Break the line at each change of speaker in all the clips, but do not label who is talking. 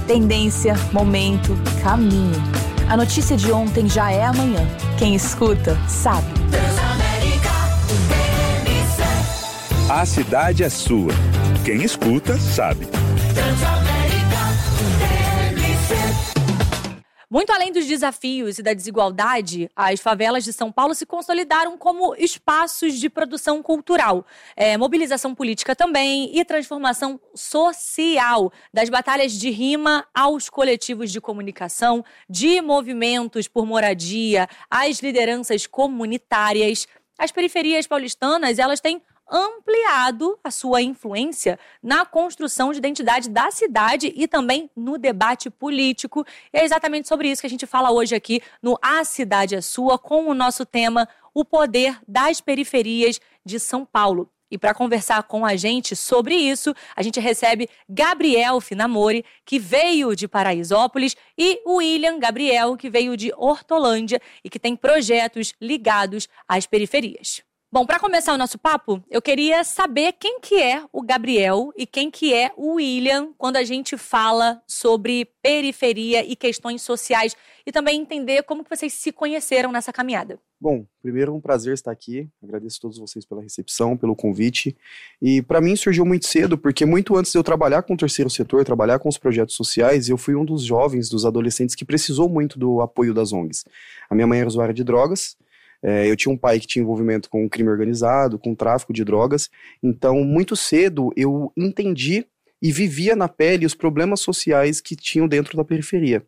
Tendência, momento, caminho. A notícia de ontem já é amanhã. Quem escuta, sabe.
A cidade é sua. Quem escuta, sabe.
Muito além dos desafios e da desigualdade, as favelas de São Paulo se consolidaram como espaços de produção cultural, mobilização política também e transformação social, das batalhas de rima aos coletivos de comunicação, de movimentos por moradia, às lideranças comunitárias. As periferias paulistanas, elas têm ampliado a sua influência na construção de identidade da cidade e também no debate político. E é exatamente sobre isso que a gente fala hoje aqui no A Cidade é Sua, com o nosso tema, o poder das periferias de São Paulo. E para conversar com a gente sobre isso, a gente recebe Gabriel Finamori, que veio de Paraisópolis, e o William Gabriel, que veio de Hortolândia e que tem projetos ligados às periferias. Bom, para começar o nosso papo, eu queria saber quem que é o Gabriel e quem que é o William quando a gente fala sobre periferia e questões sociais e também entender como que vocês se conheceram nessa caminhada.
Bom, primeiro um prazer estar aqui, agradeço a todos vocês pela recepção, pelo convite, e para mim surgiu muito cedo, porque muito antes de eu trabalhar com o terceiro setor, trabalhar com os projetos sociais, eu fui um dos jovens, dos adolescentes que precisou muito do apoio das ONGs. A minha mãe era usuária de drogas, eu tinha um pai que tinha envolvimento com crime organizado, com tráfico de drogas, então muito cedo eu entendi e vivia na pele os problemas sociais que tinham dentro da periferia.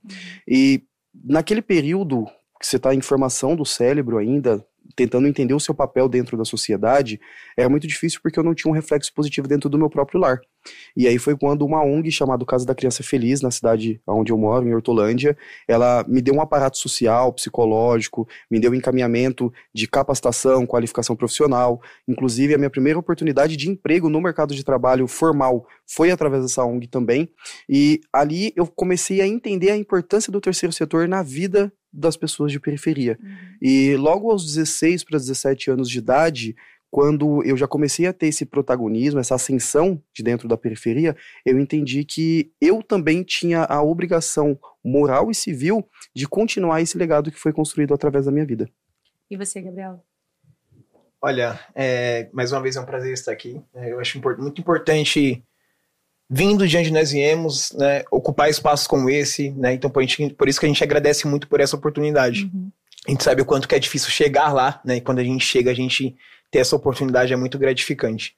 E naquele período que você está em formação do cérebro ainda, tentando entender o seu papel dentro da sociedade, era muito difícil porque eu não tinha um reflexo positivo dentro do meu próprio lar. E aí foi quando uma ONG chamada Casa da Criança Feliz, na cidade onde eu moro, em Hortolândia, ela me deu um aparato social, psicológico, me deu um encaminhamento de capacitação, qualificação profissional. Inclusive, a minha primeira oportunidade de emprego no mercado de trabalho formal foi através dessa ONG também. E ali eu comecei a entender a importância do terceiro setor na vida das pessoas de periferia. E logo aos 16 para 17 anos de idade, quando eu já comecei a ter esse protagonismo, essa ascensão de dentro da periferia, eu entendi que eu também tinha a obrigação moral e civil de continuar esse legado que foi construído através da minha vida.
E você, Gabriel?
Olha, mais uma vez é um prazer estar aqui. Eu acho muito importante, vindo de onde nós viemos, né, ocupar espaços como esse, né, então por isso que a gente agradece muito por essa oportunidade. A gente sabe o quanto que é difícil chegar lá, né, e quando a gente chega, a gente ter essa oportunidade é muito gratificante.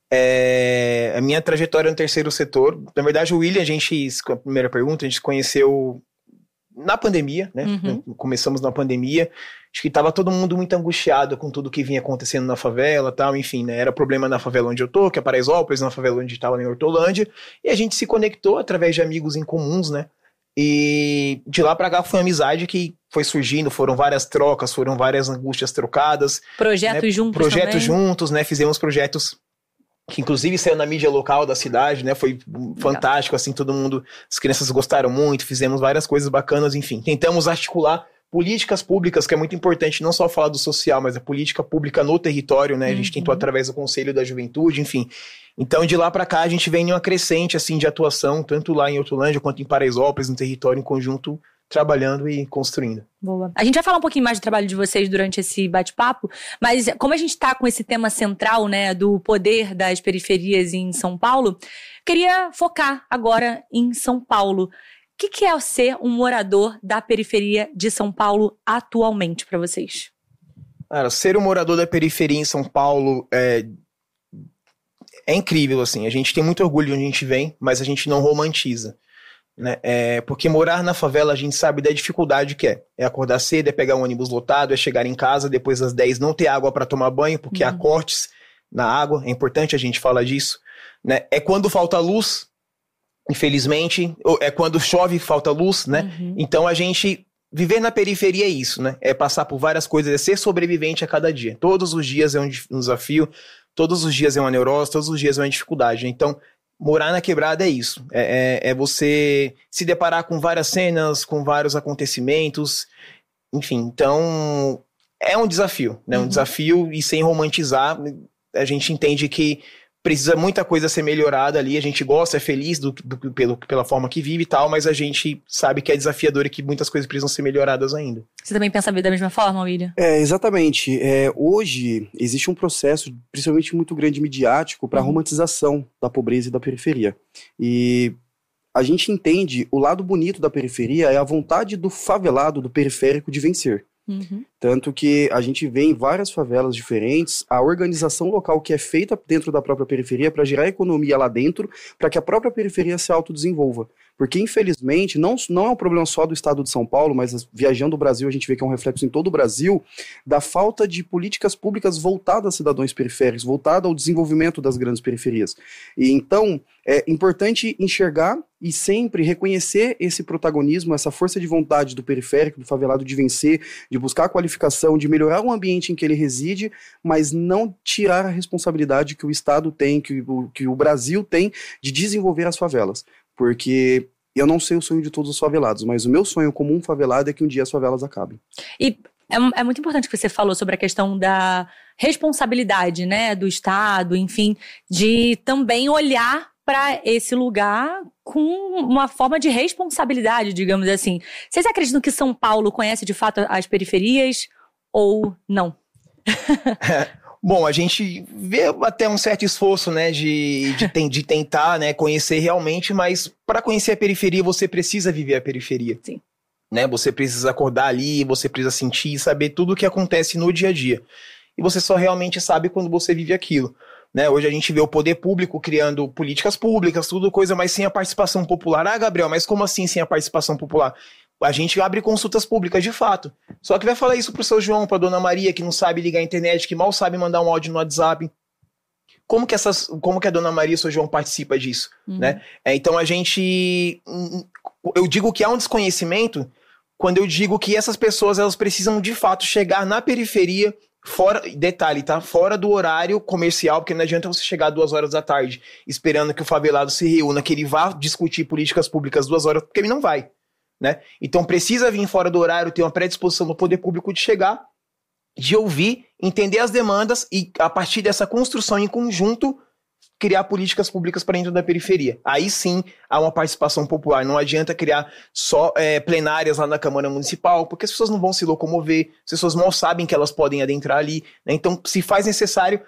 A minha trajetória no terceiro setor, na verdade o William, a primeira pergunta, a gente se conheceu na pandemia, né, começamos na pandemia, acho que estava todo mundo muito angustiado com tudo que vinha acontecendo na favela, tal, enfim, né, era problema na favela onde eu tô, que é Paraisópolis, na favela onde estava em Hortolândia, e a gente se conectou através de amigos em comuns, né, e de lá pra cá foi uma amizade que foi surgindo, foram várias trocas, foram várias angústias trocadas.
Projetos, né, juntos
projetos
também.
juntos, né, fizemos projetos que inclusive saiu na mídia local da cidade, né, foi fantástico, assim, todo mundo, as crianças gostaram muito, fizemos várias coisas bacanas, enfim, tentamos articular políticas públicas, que é muito importante, não só falar do social, mas a política pública no território, né, a gente tentou através do Conselho da Juventude, enfim. Então, de lá para cá, a gente vem em uma crescente, assim, de atuação, tanto lá em Hortolândia, quanto em Paraisópolis, no território em conjunto, trabalhando e construindo.
Boa. A gente vai falar um pouquinho mais do trabalho de vocês durante esse bate-papo, mas como a gente está com esse tema central, né, do poder das periferias em São Paulo, queria focar agora em São Paulo. O que é ser um morador da periferia de São Paulo atualmente para vocês?
Cara, ser um morador da periferia em São Paulo é incrível, assim. A gente tem muito orgulho de onde a gente vem, mas a gente não romantiza, né? Porque morar na favela a gente sabe da dificuldade que é. É acordar cedo, é pegar um ônibus lotado, é chegar em casa depois das 10, não ter água para tomar banho, porque há cortes na água, é importante a gente falar disso, né? É quando falta luz, infelizmente, é quando chove, falta luz, né? Então a gente viver na periferia é isso, né? É passar por várias coisas, é ser sobrevivente a cada dia. Todos os dias é um desafio, todos os dias é uma neurose, todos os dias é uma dificuldade. Então, morar na quebrada é isso. É você se deparar com várias cenas, com vários acontecimentos, enfim. Então, é um desafio, né? Um desafio, e sem romantizar, a gente entende que precisa muita coisa ser melhorada ali, a gente gosta, é feliz pela forma que vive e tal, mas a gente sabe que é desafiador e que muitas coisas precisam ser melhoradas ainda.
Você também pensa da mesma forma, William?
Exatamente. Hoje existe um processo, principalmente muito grande midiático, para a romantização da pobreza e da periferia. E a gente entende o lado bonito da periferia é a vontade do favelado, do periférico de vencer. Tanto que a gente vê em várias favelas diferentes a organização local que é feita dentro da própria periferia para gerar economia lá dentro, para que a própria periferia se autodesenvolva. Porque, infelizmente, não é um problema só do estado de São Paulo, mas viajando o Brasil a gente vê que é um reflexo em todo o Brasil, da falta de políticas públicas voltadas a cidadãos periféricos, voltadas ao desenvolvimento das grandes periferias. E então, é importante enxergar e sempre reconhecer esse protagonismo, essa força de vontade do periférico, do favelado de vencer, de buscar a qualificação, de melhorar o ambiente em que ele reside, mas não tirar a responsabilidade que o Estado tem, que o Brasil tem de desenvolver as favelas. Porque eu não sei o sonho de todos os favelados, mas o meu sonho como um favelado é que um dia as favelas acabem.
E é muito importante que você falou sobre a questão da responsabilidade, né, do Estado, enfim, de também olhar para esse lugar com uma forma de responsabilidade, digamos assim. Vocês acreditam que São Paulo conhece de fato as periferias ou não?
Bom, a gente vê até um certo esforço, né, de tentar, né, conhecer realmente, mas para conhecer a periferia, você precisa viver a periferia.
Sim.
Né, você precisa acordar ali, você precisa sentir e saber tudo o que acontece no dia a dia. E você só realmente sabe quando você vive aquilo. Né, hoje a gente vê o poder público criando políticas públicas, tudo coisa, mas sem a participação popular. Ah, Gabriel, mas como assim sem a participação popular? A gente abre consultas públicas de fato. Só que vai falar isso pro seu João, pra Dona Maria, que não sabe ligar a internet, que mal sabe mandar um áudio no WhatsApp. Como que a Dona Maria e o seu João participa disso? Né? Então eu digo que há um desconhecimento quando eu digo que essas pessoas elas precisam de fato chegar na periferia, detalhe, tá? Fora do horário comercial, porque não adianta você chegar 2 horas da tarde esperando que o favelado se reúna, que ele vá discutir políticas públicas 2 horas, porque ele não vai. Né? Então precisa vir fora do horário, ter uma predisposição do poder público de chegar, de ouvir, entender as demandas e a partir dessa construção em conjunto criar políticas públicas para dentro da periferia. Aí sim há uma participação popular. Não adianta criar só plenárias lá na Câmara Municipal, porque as pessoas não vão se locomover, as pessoas mal sabem que elas podem adentrar ali. Né? Então se faz necessário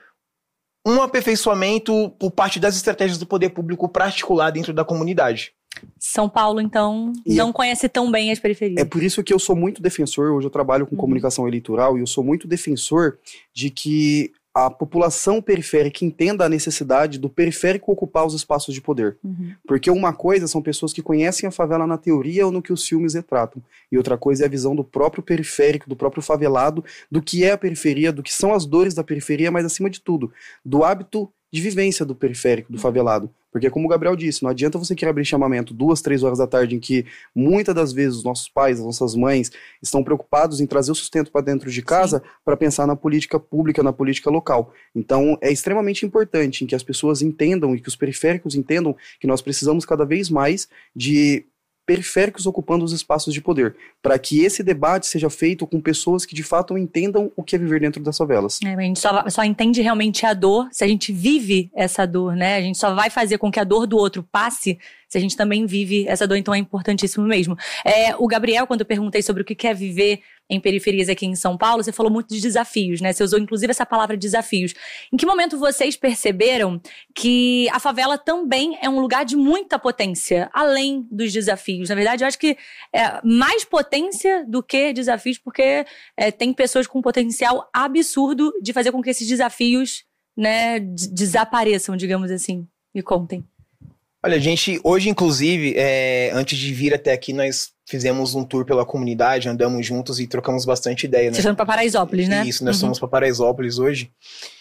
um aperfeiçoamento por parte das estratégias do poder público para articular dentro da comunidade.
São Paulo, então, não conhece tão bem as periferias.
É por isso que eu sou muito defensor, hoje eu trabalho com comunicação eleitoral, e eu sou muito defensor de que a população periférica entenda a necessidade do periférico ocupar os espaços de poder. Porque uma coisa são pessoas que conhecem a favela na teoria ou no que os filmes retratam, e outra coisa é a visão do próprio periférico, do próprio favelado, do que é a periferia, do que são as dores da periferia, mas acima de tudo, do hábito de vivência do periférico, do favelado. Porque como o Gabriel disse, não adianta você querer abrir chamamento 2, 3 horas da tarde em que muitas das vezes os nossos pais, as nossas mães estão preocupados em trazer o sustento para dentro de casa para pensar na política pública, na política local. Então é extremamente importante em que as pessoas entendam e que os periféricos entendam que nós precisamos cada vez mais de periféricos ocupando os espaços de poder, para que esse debate seja feito com pessoas que de fato entendam o que é viver dentro das favelas.
A gente só entende realmente a dor se a gente vive essa dor, né? A gente só vai fazer com que a dor do outro passe se a gente também vive essa dor, então é importantíssimo mesmo. O Gabriel, quando eu perguntei sobre o que é viver em periferias aqui em São Paulo, você falou muito de desafios, né? Você usou inclusive essa palavra desafios. Em que momento vocês perceberam que a favela também é um lugar de muita potência, além dos desafios? Na verdade, eu acho que é mais potência do que desafios, porque tem pessoas com potencial absurdo de fazer com que esses desafios, né, desapareçam, digamos assim. Me contem.
Olha, gente, hoje inclusive, antes de vir até aqui, nós fizemos um tour pela comunidade, andamos juntos e trocamos bastante ideia. Né?
Vocês estão para Paraisópolis, né?
Isso, nós fomos para Paraisópolis hoje.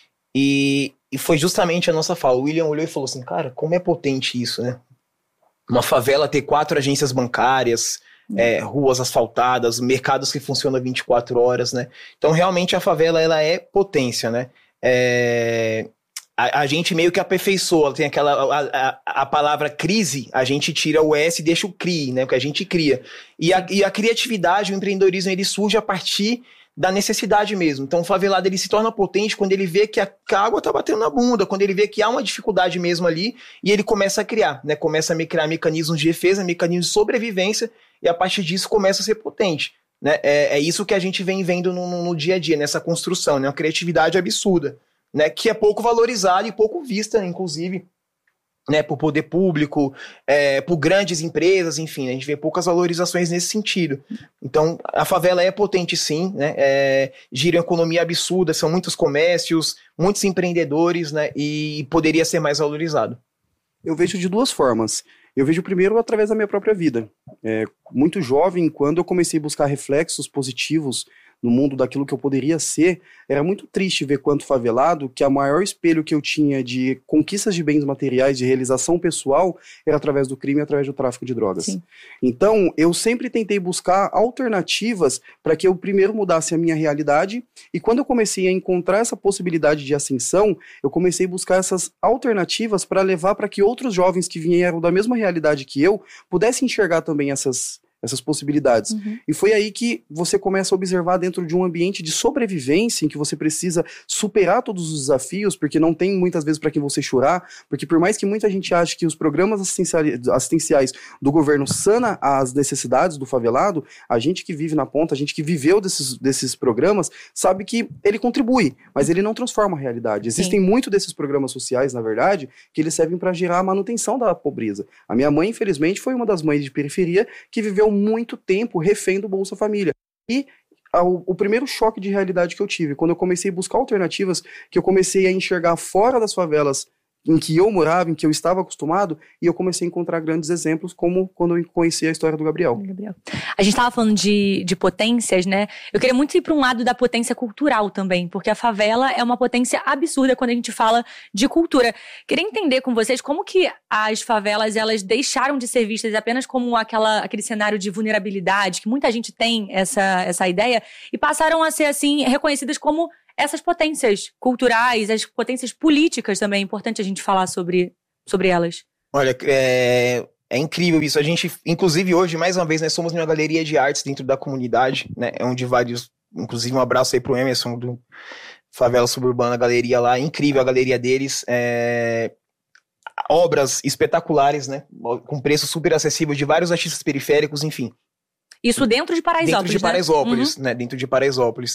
E foi justamente a nossa fala. O William olhou e falou assim, cara, como é potente isso, né? Uma favela ter 4 agências bancárias, ruas asfaltadas, mercados que funcionam 24 horas, né? Então, realmente, a favela, ela é potência, né? a gente meio que aperfeiçoa, tem a palavra crise, a gente tira o S e deixa o CRI, né? Porque a gente cria. E a criatividade, o empreendedorismo, ele surge a partir da necessidade mesmo. Então o favelado, ele se torna potente quando ele vê que a água tá batendo na bunda, quando ele vê que há uma dificuldade mesmo ali, e ele começa a criar, né? Começa a criar mecanismos de defesa, mecanismos de sobrevivência, e a partir disso começa a ser potente. Né? É isso que a gente vem vendo no dia a dia, nessa construção, né? Uma criatividade absurda, né? Que é pouco valorizada e pouco vista, inclusive, né? Por poder público, por grandes empresas, enfim, né? A gente vê poucas valorizações nesse sentido. Então, a favela é potente sim, né? Gira uma economia absurda, são muitos comércios, muitos empreendedores, né? E poderia ser mais valorizado.
Eu vejo de duas formas. Eu vejo primeiro através da minha própria vida. Muito jovem, quando eu comecei a buscar reflexos positivos no mundo daquilo que eu poderia ser, era muito triste ver quanto favelado, que o maior espelho que eu tinha de conquistas de bens materiais, de realização pessoal, era através do crime e através do tráfico de drogas. Sim. Então, eu sempre tentei buscar alternativas para que eu primeiro mudasse a minha realidade, e quando eu comecei a encontrar essa possibilidade de ascensão, eu comecei a buscar essas alternativas para levar para que outros jovens que vieram da mesma realidade que eu, pudessem enxergar também essas possibilidades. Uhum. E foi aí que você começa a observar dentro de um ambiente de sobrevivência, em que você precisa superar todos os desafios, porque não tem muitas vezes para quem você chorar, porque por mais que muita gente ache que os programas assistenciais do governo sana as necessidades do favelado, a gente que vive na ponta, a gente que viveu desses programas, sabe que ele contribui, mas ele não transforma a realidade. Existem muitos desses programas sociais, na verdade, que eles servem para gerar a manutenção da pobreza. A minha mãe, infelizmente, foi uma das mães de periferia que viveu muito tempo refém do Bolsa Família. E o primeiro choque de realidade que eu tive, quando eu comecei a buscar alternativas, que eu comecei a enxergar fora das favelas em que eu morava, em que eu estava acostumado, e eu comecei a encontrar grandes exemplos, como quando eu conheci a história do Gabriel.
A gente estava falando de potências, né? Eu queria muito ir para um lado da potência cultural também, porque a favela é uma potência absurda quando a gente fala de cultura. Queria entender com vocês como que as favelas, elas deixaram de ser vistas apenas como aquele cenário de vulnerabilidade, que muita gente tem essa ideia, e passaram a ser, assim, reconhecidas como essas potências culturais, as potências políticas também. É importante a gente falar sobre elas.
Olha, é incrível isso. A gente, inclusive hoje, mais uma vez, nós somos uma galeria de artes dentro da comunidade, né? É onde vários, inclusive um abraço aí pro Emerson, do Favela Suburbana, galeria lá, incrível a galeria deles. Obras espetaculares, né? Com preço super acessível de vários artistas periféricos, enfim.
Isso dentro de Paraisópolis,
Dentro de Paraisópolis, né? Dentro de Paraisópolis.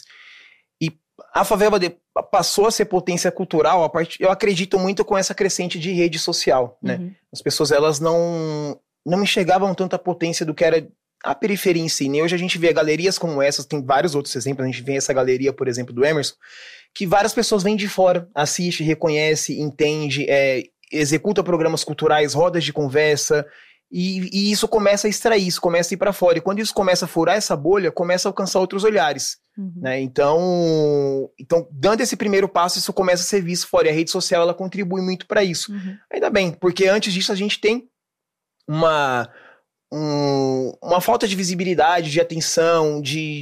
A favela passou a ser potência cultural, eu acredito muito com essa crescente de rede social, né? Uhum. As pessoas, elas não enxergavam tanta potência do que era a periferia em si, né? Hoje a gente vê galerias como essas, tem vários outros exemplos, a gente vê essa galeria, por exemplo, do Emerson, que várias pessoas vêm de fora, assiste, reconhece, entende, executa programas culturais, rodas de conversa, e isso começa a extrair, isso começa a ir para fora. E quando isso começa a furar essa bolha, começa a alcançar outros olhares. Uhum. Né? Então, dando esse primeiro passo, isso começa a ser visto fora. E a rede social, ela contribui muito para isso. Uhum. Ainda bem, porque antes disso a gente tem uma falta de visibilidade, de atenção,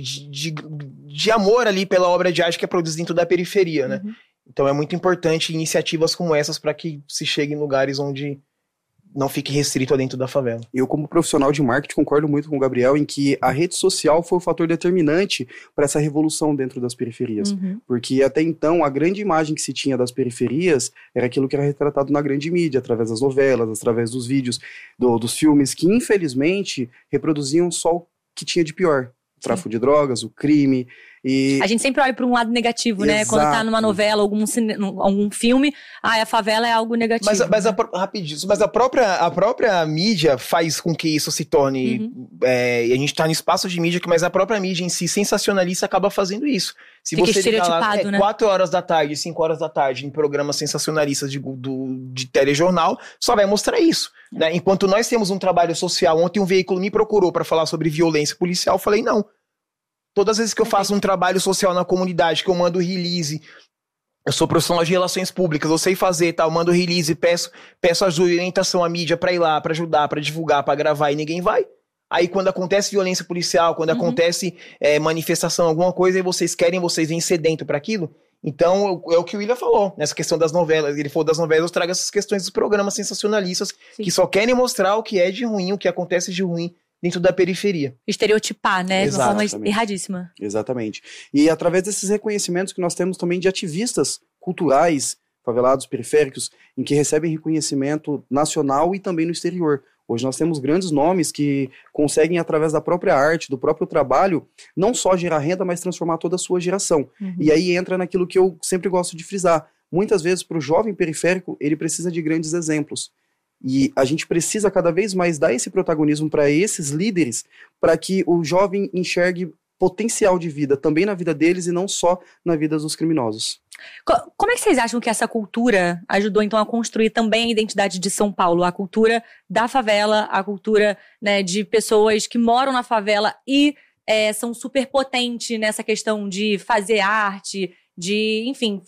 de amor ali pela obra de arte que é produzida dentro da periferia. Né? Uhum. Então é muito importante iniciativas como essas para que se chegue em lugares onde não fique restrito dentro da favela.
Eu, como profissional de marketing, concordo muito com o Gabriel em que a rede social foi o fator determinante para essa revolução dentro das periferias. Uhum. Porque até então, a grande imagem que se tinha das periferias era aquilo que era retratado na grande mídia, através das novelas, através dos vídeos, dos filmes, que infelizmente reproduziam só o que tinha de pior. O tráfico de drogas, o crime.
A gente sempre olha para um lado negativo, né? Quando tá numa novela, algum filme, a favela é algo negativo.
Mas a própria mídia faz com que isso se torne... e a gente tá no espaço de mídia, mas a própria mídia em si, sensacionalista, acaba fazendo isso. Se
fica
você ligar lá,
né?
4 horas da tarde, 5 horas da tarde, em programas sensacionalistas de telejornal, só vai mostrar isso. Né? Enquanto nós temos um trabalho social, ontem um veículo me procurou para falar sobre violência policial, eu falei, não. Todas as vezes que eu faço um trabalho social na comunidade, que eu mando release, eu sou profissional de relações públicas, eu sei fazer, tá? Eu mando release, peço ajuda e orientação à mídia pra ir lá, pra ajudar, pra divulgar, pra gravar, e ninguém vai. Aí quando acontece violência policial, quando acontece manifestação, alguma coisa, e vocês vêm sedento pra aquilo, Então, é o que o William falou, nessa questão das novelas. Ele falou das novelas, traga essas questões dos programas sensacionalistas,
Sim.
que só querem mostrar o que é de ruim, o que acontece de ruim dentro da periferia.
Estereotipar, né? De uma forma
Exatamente.
erradíssima.
Exatamente. E através desses reconhecimentos que nós temos também de ativistas culturais, favelados, periféricos, em que recebem reconhecimento nacional e também no exterior. Hoje nós temos grandes nomes que conseguem, através da própria arte, do próprio trabalho, não só gerar renda, mas transformar toda a sua geração. E aí entra naquilo que eu sempre gosto de frisar. Muitas vezes, para o jovem periférico, ele precisa de grandes exemplos. E a gente precisa cada vez mais dar esse protagonismo para esses líderes, para que o jovem enxergue potencial de vida também na vida deles e não só na vida dos criminosos.
Como é que vocês acham que essa cultura ajudou, então, a construir também a identidade de São Paulo? A cultura da favela, a cultura, né, de pessoas que moram na favela e são super potentes nessa questão de fazer arte, de, enfim,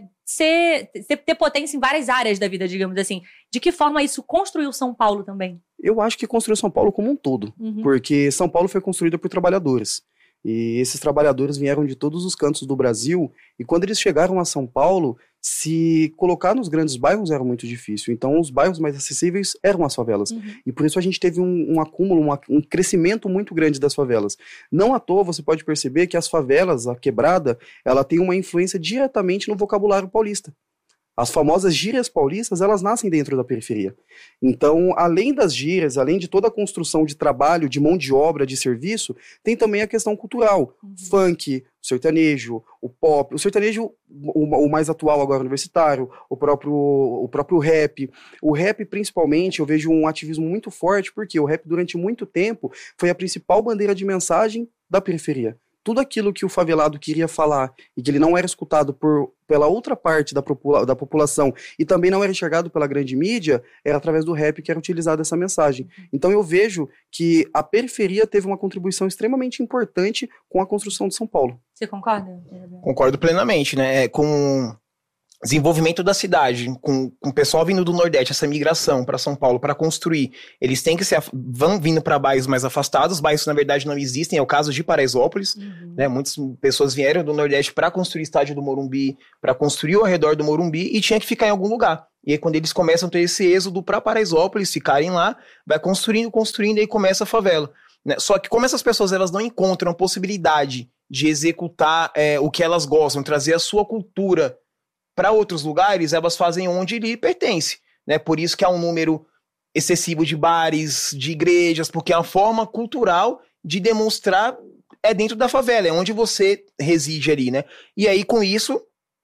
ter potência em várias áreas da vida, digamos assim. De que forma isso construiu São Paulo também?
Eu acho que construiu São Paulo como um todo, porque São Paulo foi construída por trabalhadores. E esses trabalhadores vieram de todos os cantos do Brasil, e quando eles chegaram a São Paulo, se colocar nos grandes bairros era muito difícil. Então os bairros mais acessíveis eram as favelas. E por isso a gente teve um acúmulo, um crescimento muito grande das favelas. Não à toa você pode perceber que as favelas, a quebrada, ela tem uma influência diretamente no vocabulário paulista. As famosas gírias paulistas, elas nascem dentro da periferia. Então, além das gírias, além de toda a construção de trabalho, de mão de obra, de serviço, tem também a questão cultural. Funk, o sertanejo, o pop, o sertanejo, o mais atual agora universitário, o próprio rap. O rap, principalmente, eu vejo um ativismo muito forte, porque o rap, durante muito tempo, foi a principal bandeira de mensagem da periferia. Tudo aquilo que o favelado queria falar e que ele não era escutado pela outra parte da população e também não era enxergado pela grande mídia, era através do rap que era utilizada essa mensagem. Então eu vejo que a periferia teve uma contribuição extremamente importante com a construção de São Paulo.
Você concorda?
Concordo plenamente, né? Com desenvolvimento da cidade, com o pessoal vindo do Nordeste, essa migração para São Paulo para construir, eles têm que vão vindo para bairros mais afastados, bairros que na verdade não existem, é o caso de Paraisópolis, né? Muitas pessoas vieram do Nordeste para construir o estádio do Morumbi, para construir ao redor do Morumbi e tinha que ficar em algum lugar. E aí quando eles começam a ter esse êxodo para Paraisópolis, ficarem lá, vai construindo, e aí começa a favela, né? Só que como essas pessoas elas não encontram a possibilidade de executar o que elas gostam, trazer a sua cultura para outros lugares, elas fazem onde lhe pertence, né? Por isso que há um número excessivo de bares, de igrejas, porque a forma cultural de demonstrar é dentro da favela, é onde você reside ali, né? E aí, com isso,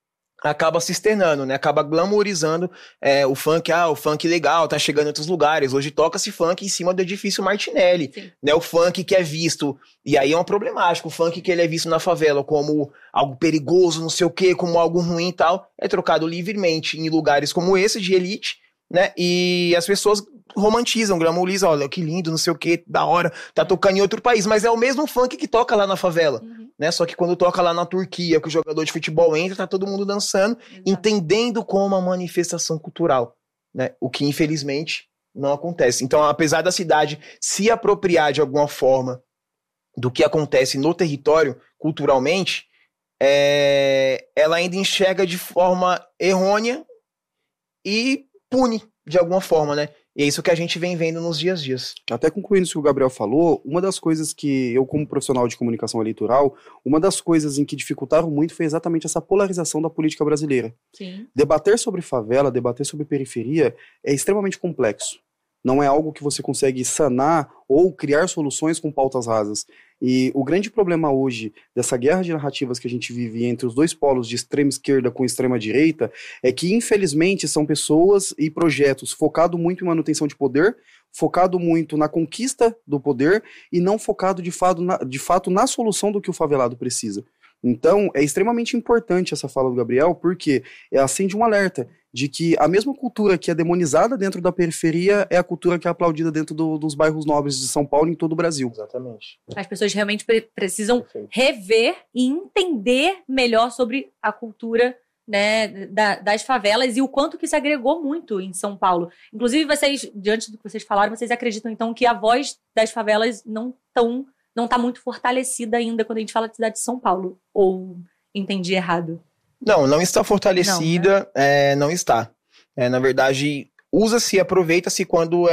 acaba se externando, né? Acaba glamourizando o funk legal, tá chegando em outros lugares. Hoje toca-se funk em cima do edifício Martinelli, né? O funk que é visto, e aí é um problemático, o funk que ele é visto na favela como algo perigoso, não sei o quê, como algo ruim e tal, é trocado livremente em lugares como esse, de elite, né? E as pessoas romantizam, glamourizam, olha que lindo, não sei o que, da hora, tá tocando em outro país, mas é o mesmo funk que toca lá na favela, né? Só que quando toca lá na Turquia, que o jogador de futebol entra, tá todo mundo dançando, entendendo como uma manifestação cultural, né? O que infelizmente não acontece. Então, apesar da cidade se apropriar de alguma forma do que acontece no território culturalmente, ela ainda enxerga de forma errônea e pune de alguma forma, né? E é isso que a gente vem vendo nos dias a dias.
Até concluindo isso que o Gabriel falou, uma das coisas que eu, como profissional de comunicação eleitoral, uma das coisas em que dificultaram muito foi exatamente essa polarização da política brasileira.
Sim.
Debater sobre favela, debater sobre periferia é extremamente complexo. Não é algo que você consegue sanar ou criar soluções com pautas rasas. E o grande problema hoje dessa guerra de narrativas que a gente vive entre os dois polos de extrema esquerda com extrema direita é que, infelizmente, são pessoas e projetos focados muito em manutenção de poder, focado muito na conquista do poder e não focado de fato na solução do que o favelado precisa. Então, é extremamente importante essa fala do Gabriel, porque acende um alerta de que a mesma cultura que é demonizada dentro da periferia é a cultura que é aplaudida dentro dos bairros nobres de São Paulo e em todo o Brasil.
Exatamente.
As pessoas realmente precisam rever e entender melhor sobre a cultura, né, das favelas e o quanto que isso agregou muito em São Paulo. Inclusive, vocês, diante do que vocês falaram, vocês acreditam, então, que a voz das favelas não está muito fortalecida ainda quando a gente fala de cidade de São Paulo? Ou entendi errado?
Não está fortalecida,
Não, né?
não está. Na verdade, usa-se, aproveita-se quando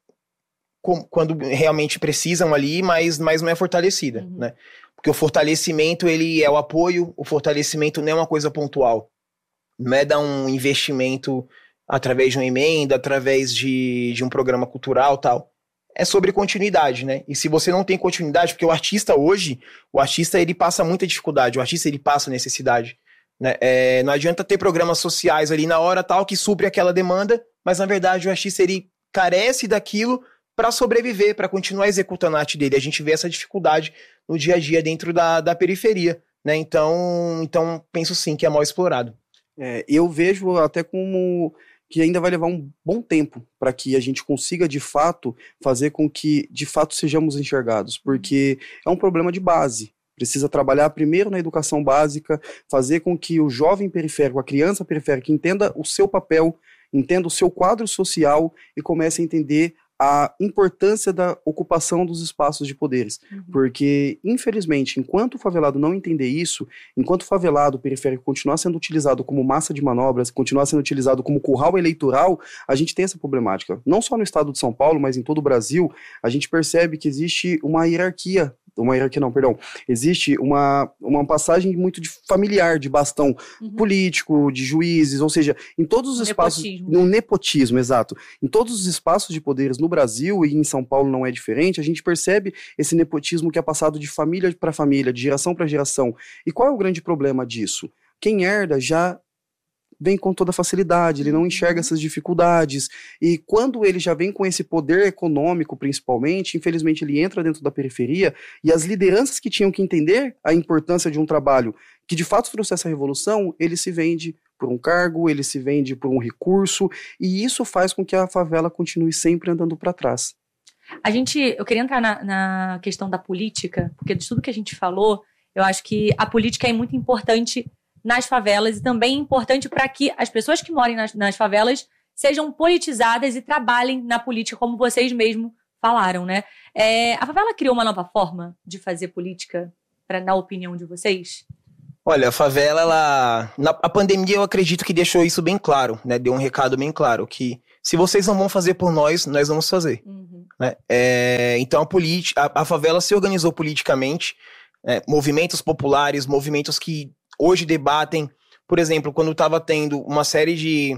realmente precisam ali, mas não é fortalecida, né? Porque o fortalecimento, ele é o apoio, o fortalecimento não é uma coisa pontual. Não é dar um investimento através de uma emenda, através de um programa cultural, tal. É sobre continuidade, né? E se você não tem continuidade, porque o artista hoje, ele passa muita dificuldade, o artista ele passa necessidade, né? Não adianta ter programas sociais ali na hora tal que supre aquela demanda, mas na verdade o artista ele carece daquilo para sobreviver, para continuar executando a arte dele. A gente vê essa dificuldade no dia a dia dentro da periferia, né? Então penso sim que é mal explorado.
Eu vejo até como que ainda vai levar um bom tempo para que a gente consiga, de fato, fazer com que, de fato, sejamos enxergados, porque é um problema de base. Precisa trabalhar primeiro na educação básica, fazer com que o jovem periférico, a criança periférica, entenda o seu papel, entenda o seu quadro social e comece a entender a importância da ocupação dos espaços de poderes. Porque, infelizmente, enquanto o favelado não entender isso, enquanto o favelado periférico continuar sendo utilizado como massa de manobras, continuar sendo utilizado como curral eleitoral, a gente tem essa problemática. Não só no estado de São Paulo, mas em todo o Brasil, a gente percebe que existe uma hierarquia. Existe uma passagem muito familiar, de bastão político, de juízes, ou seja, em todos os espaços... Um nepotismo, exato. Em todos os espaços de poderes no Brasil, e em São Paulo não é diferente, a gente percebe esse nepotismo que é passado de família para família, de geração para geração. E qual é o grande problema disso? Quem herda já vem com toda facilidade, ele não enxerga essas dificuldades, e quando ele já vem com esse poder econômico, principalmente, infelizmente ele entra dentro da periferia, e as lideranças que tinham que entender a importância de um trabalho que de fato trouxe essa revolução, ele se vende por um cargo, ele se vende por um recurso, e isso faz com que a favela continue sempre andando para trás.
Eu queria entrar na questão da política, porque de tudo que a gente falou, eu acho que a política é muito importante nas favelas e também importante para que as pessoas que moram nas favelas sejam politizadas e trabalhem na política, como vocês mesmos falaram, né? A favela criou uma nova forma de fazer política, na opinião de vocês?
Olha, a favela, a pandemia eu acredito que deixou isso bem claro, né? Deu um recado bem claro, que se vocês não vão fazer por nós vamos fazer. Né? Então a favela se organizou politicamente, movimentos populares, movimentos que hoje debatem, por exemplo, quando estava tendo uma série de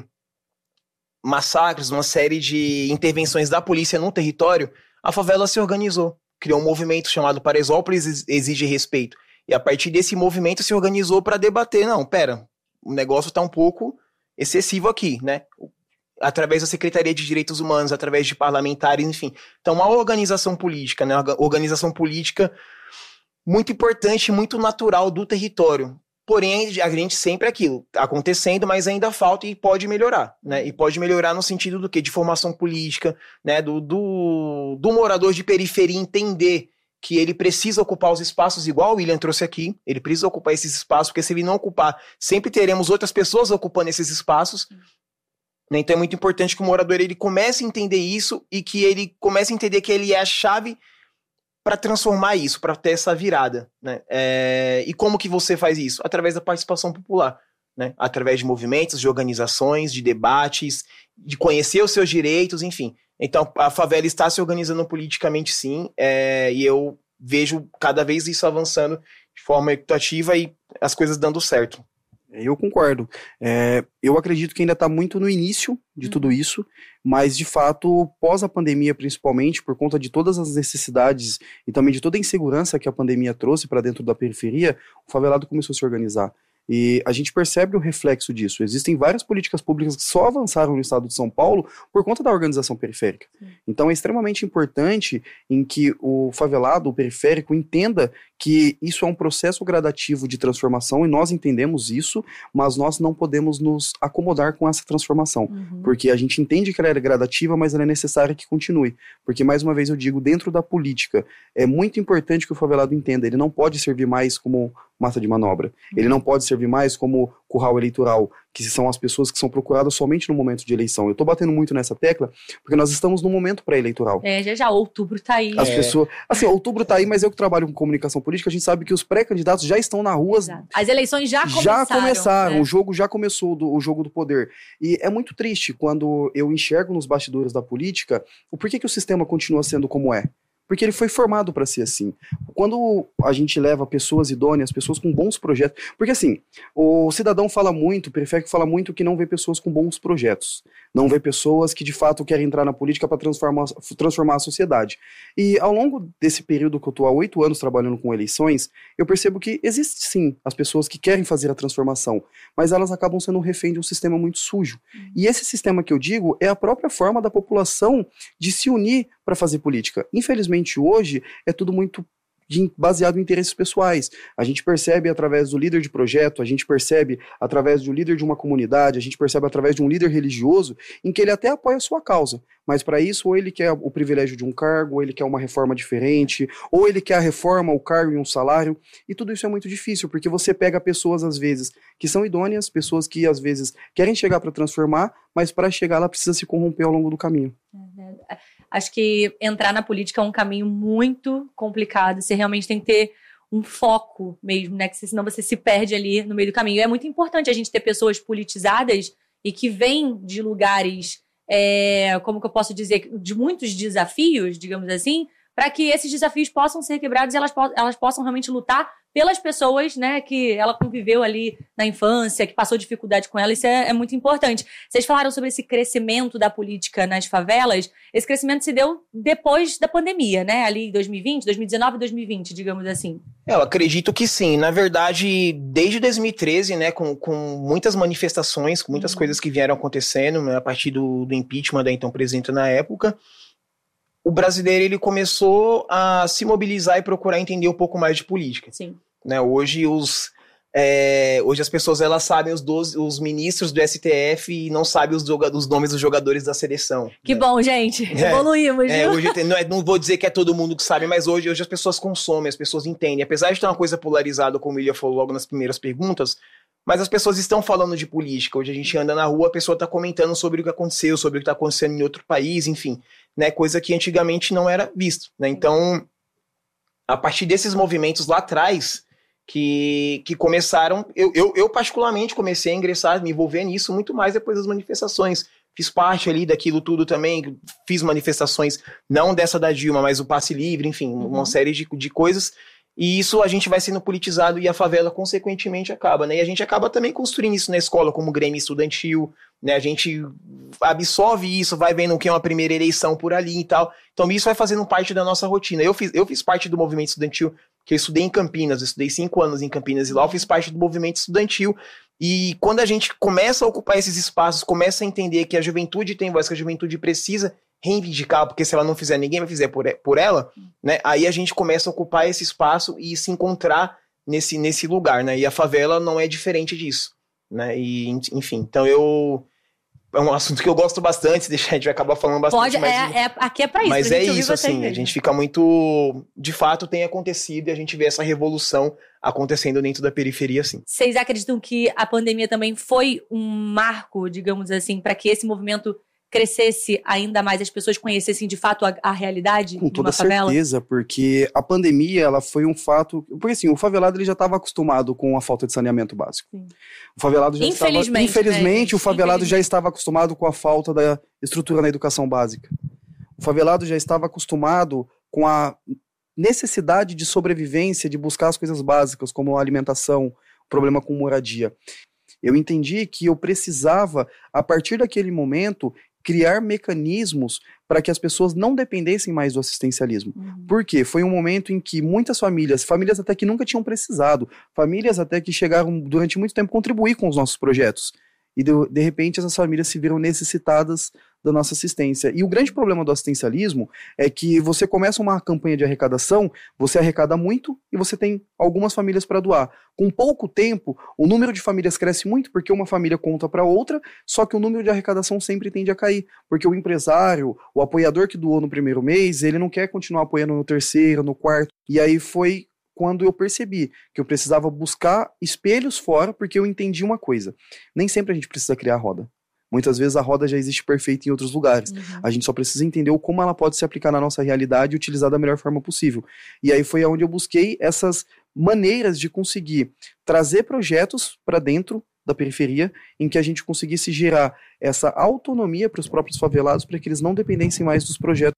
massacres, uma série de intervenções da polícia no território, a favela se organizou, criou um movimento chamado Paraisópolis Exige Respeito, e a partir desse movimento se organizou para debater, o negócio está um pouco excessivo aqui, né? Através da Secretaria de Direitos Humanos, através de parlamentares, enfim. Então, uma organização política, né? Uma organização política muito importante, muito natural do território. Porém, a gente sempre aquilo, acontecendo, mas ainda falta e pode melhorar, né? E pode melhorar no sentido do quê? De formação política, né? Do morador de periferia entender que ele precisa ocupar os espaços, igual o William trouxe aqui, ele precisa ocupar esses espaços, porque se ele não ocupar, sempre teremos outras pessoas ocupando esses espaços, né? Então é muito importante que o morador ele comece a entender isso e que ele comece a entender que ele é a chave para transformar isso, para ter essa virada, né? E como que você faz isso? Através da participação popular, né? Através de movimentos, de organizações, de debates, de conhecer os seus direitos, enfim. Então a favela está se organizando politicamente sim, e eu vejo cada vez isso avançando de forma equitativa e as coisas dando certo.
Eu concordo. Eu acredito que ainda está muito no início de tudo isso, mas de fato, pós a pandemia principalmente, por conta de todas as necessidades e também de toda a insegurança que a pandemia trouxe para dentro da periferia, o favelado começou a se organizar. E a gente percebe o reflexo disso. Existem várias políticas públicas que só avançaram no estado de São Paulo por conta da organização periférica. Então é extremamente importante em que o favelado, o periférico, entenda que isso é um processo gradativo de transformação e nós entendemos isso, mas nós não podemos nos acomodar com essa transformação. Porque a gente entende que ela é gradativa, mas ela é necessária que continue. Porque, mais uma vez eu digo, dentro da política, é muito importante que o favelado entenda, ele não pode servir mais como massa de manobra. Ele não pode servir mais como curral eleitoral, que são as pessoas que são procuradas somente no momento de eleição. Eu estou batendo muito nessa tecla, porque nós estamos no momento pré-eleitoral.
Já outubro tá aí.
As pessoas... Assim, outubro tá aí, mas eu que trabalho com comunicação política, a gente sabe que os pré-candidatos já estão na rua.
Exato. As eleições já começaram.
Né? O jogo já começou, o jogo do poder. E é muito triste quando eu enxergo nos bastidores da política o porquê que o sistema continua sendo como é. Porque ele foi formado para ser assim. Quando a gente leva pessoas idôneas, pessoas com bons projetos... Porque assim, o cidadão fala muito, o periférico fala muito que não vê pessoas com bons projetos. Não vê pessoas que de fato querem entrar na política para transformar a sociedade. E ao longo desse período que eu estou há 8 anos trabalhando com eleições, eu percebo que existe sim as pessoas que querem fazer a transformação, mas elas acabam sendo refém de um sistema muito sujo. E esse sistema que eu digo é a própria forma da população de se unir para fazer política. Infelizmente, hoje é tudo muito baseado em interesses pessoais. A gente percebe através do líder de projeto, a gente percebe através do líder de uma comunidade, a gente percebe através de um líder religioso, em que ele até apoia a sua causa, mas para isso ou ele quer o privilégio de um cargo, ou ele quer uma reforma diferente, ou ele quer a reforma, o cargo e um salário, e tudo isso é muito difícil, porque você pega pessoas às vezes que são idôneas, pessoas que às vezes querem chegar para transformar, mas para chegar ela precisa se corromper ao longo do caminho.
Acho que entrar na política é um caminho muito complicado. Você realmente tem que ter um foco mesmo, né? Que senão você se perde ali no meio do caminho. É muito importante a gente ter pessoas politizadas e que vêm de lugares, como que eu posso dizer, de muitos desafios, digamos assim, para que esses desafios possam ser quebrados e elas possam realmente lutar pelas pessoas, né, que ela conviveu ali na infância, que passou dificuldade com ela. Isso é muito importante. Vocês falaram sobre esse crescimento da política nas favelas. Esse crescimento se deu depois da pandemia, né? Ali em 2020, 2019 e 2020, digamos assim.
Eu acredito que sim. Na verdade, desde 2013, né, com muitas manifestações, com muitas coisas que vieram acontecendo, né, a partir do impeachment da então presidenta na época, o brasileiro ele começou a se mobilizar e procurar entender um pouco mais de política.
Sim.
Né, hoje as pessoas elas sabem os ministros do STF e não sabem os nomes dos jogadores da seleção.
Que bom, gente. Evoluímos, viu?
Hoje não vou dizer que é todo mundo que sabe, mas hoje as pessoas consomem, as pessoas entendem. Apesar de ter uma coisa polarizada, como o William falou logo nas primeiras perguntas, mas as pessoas estão falando de política. Hoje a gente anda na rua, a pessoa está comentando sobre o que aconteceu, sobre o que está acontecendo em outro país, enfim, né, coisa que antigamente não era visto. Né? Então, a partir desses movimentos lá atrás, que começaram, eu particularmente comecei a ingressar, me envolver nisso muito mais depois das manifestações. Fiz parte ali daquilo tudo também, fiz manifestações, não dessa da Dilma, mas o Passe Livre, enfim, uma série de coisas. E isso a gente vai sendo politizado e a favela, consequentemente, acaba, né? E a gente acaba também construindo isso na escola, como Grêmio Estudantil, né? A gente absorve isso, vai vendo o que é uma primeira eleição por ali e tal. Então isso vai fazendo parte da nossa rotina. Eu fiz parte do movimento estudantil, que eu estudei em Campinas, eu estudei 5 anos em Campinas, e lá eu fiz parte do movimento estudantil. E quando a gente começa a ocupar esses espaços, começa a entender que a juventude tem voz, que a juventude precisa reivindicar, porque se ela não fizer, ninguém vai fazer por ela, né? Aí a gente começa a ocupar esse espaço e se encontrar nesse lugar, né? E a favela não é diferente disso, né? E, enfim, então é um assunto que eu gosto bastante, a gente vai acabar falando bastante.
Aqui é pra isso.
Mas é isso, assim, a gente fica muito... De fato, tem acontecido e a gente vê essa revolução acontecendo dentro da periferia, sim.
Vocês acreditam que a pandemia também foi um marco, digamos assim, para que esse movimento crescesse ainda mais, as pessoas conhecessem de fato a realidade
com
de uma favela?
Com toda certeza, porque a pandemia, ela foi um fato... Porque assim, o favelado ele já estava acostumado com a falta de saneamento básico. Sim. O favelado já Infelizmente, o favelado já estava acostumado com a falta da estrutura na educação básica. O favelado já estava acostumado com a necessidade de sobrevivência, de buscar as coisas básicas, como a alimentação, problema com moradia. Eu entendi que eu precisava, a partir daquele momento, criar mecanismos para que as pessoas não dependessem mais do assistencialismo. Por quê? Foi um momento em que muitas famílias até que nunca tinham precisado, famílias até que chegaram durante muito tempo a contribuir com os nossos projetos. E de repente essas famílias se viram necessitadas da nossa assistência. E o grande problema do assistencialismo é que você começa uma campanha de arrecadação, você arrecada muito e você tem algumas famílias para doar. Com pouco tempo, o número de famílias cresce muito porque uma família conta para outra, só que o número de arrecadação sempre tende a cair, porque o empresário, o apoiador que doou no primeiro mês, ele não quer continuar apoiando no terceiro, no quarto, e aí foi quando eu percebi que eu precisava buscar espelhos fora, porque eu entendi uma coisa. Nem sempre a gente precisa criar a roda. Muitas vezes a roda já existe perfeita em outros lugares. A gente só precisa entender como ela pode se aplicar na nossa realidade e utilizar da melhor forma possível. E aí foi onde eu busquei essas maneiras de conseguir trazer projetos para dentro da periferia, em que a gente conseguisse gerar essa autonomia para os próprios favelados, para que eles não dependessem mais dos projetos.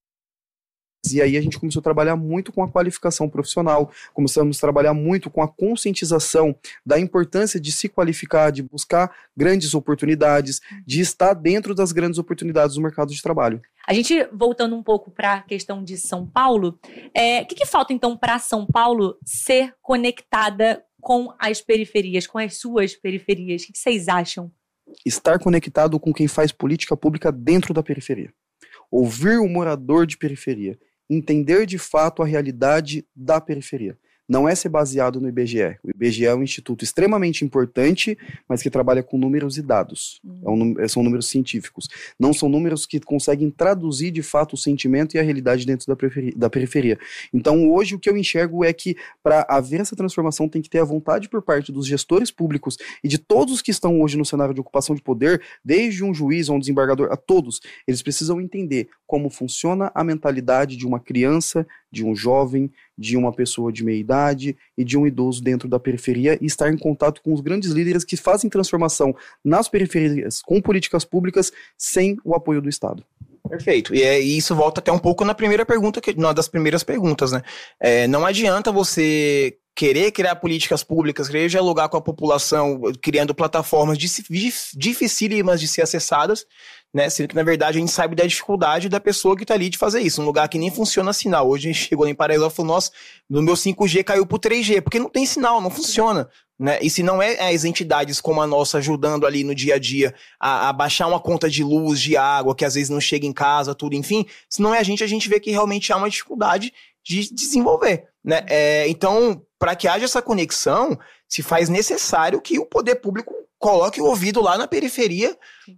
E aí a gente começou a trabalhar muito com a qualificação profissional, começamos a trabalhar muito com a conscientização da importância de se qualificar, de buscar grandes oportunidades, de estar dentro das grandes oportunidades do mercado de trabalho.
A gente, voltando um pouco para a questão de São Paulo, o que falta então para São Paulo ser conectada com as periferias, com as suas periferias? O que vocês acham?
Estar conectado com quem faz política pública dentro da periferia. Ouvir o morador de periferia. Entender de fato a realidade da periferia. Não é ser baseado no IBGE. O IBGE é um instituto extremamente importante, mas que trabalha com números e dados. São números científicos. Não são números que conseguem traduzir de fato o sentimento e a realidade dentro da periferia. Então hoje o que eu enxergo é que para haver essa transformação tem que ter a vontade por parte dos gestores públicos e de todos os que estão hoje no cenário de ocupação de poder, desde um juiz a um desembargador, a todos, eles precisam entender como funciona a mentalidade de uma criança, de um jovem, de uma pessoa de meia idade e de um idoso dentro da periferia e estar em contato com os grandes líderes que fazem transformação nas periferias com políticas públicas sem o apoio do Estado.
Perfeito. E isso volta até um pouco na primeira pergunta, uma das primeiras perguntas, né? Não adianta você querer criar políticas públicas, querer dialogar com a população, criando plataformas dificílimas de ser acessadas, né? Sendo que, na verdade, a gente sabe da dificuldade da pessoa que está ali de fazer isso. Um lugar que nem funciona sinal. Hoje a gente chegou em Paraíba e falou, nossa, no meu 5G caiu pro 3G, porque não tem sinal, não funciona. Né? E se não é as entidades como a nossa ajudando ali no dia a dia a baixar uma conta de luz, de água, que às vezes não chega em casa, tudo, enfim, se não é a gente vê que realmente há uma dificuldade de desenvolver. Né? Então, para que haja essa conexão, se faz necessário que o poder público coloque o ouvido lá na periferia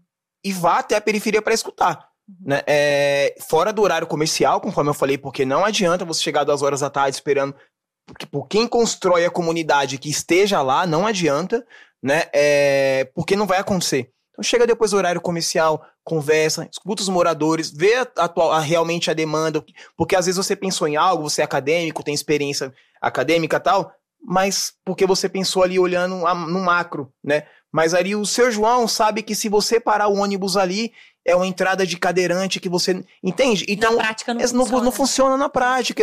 e vá até a periferia para escutar. Né? Fora do horário comercial, conforme eu falei, porque não adianta você chegar 2 horas da tarde esperando por quem constrói a comunidade que esteja lá, não adianta, né? Porque não vai acontecer. Então chega depois do horário comercial, conversa, escuta os moradores, vê realmente a demanda, porque às vezes você pensou em algo, você é acadêmico, tem experiência acadêmica e tal, mas porque você pensou ali olhando no macro, né? Mas ali o seu João sabe que se você parar o ônibus ali, é uma entrada de cadeirante que você... Entende? Então,
na prática não funciona.
Não funciona na prática.